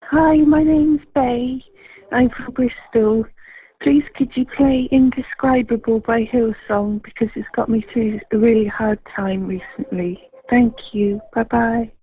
Hi, my name's Bay. I'm from Bristol. Please could you play Indescribable by Hillsong because it's got me through a really hard time recently. Thank you. Bye bye.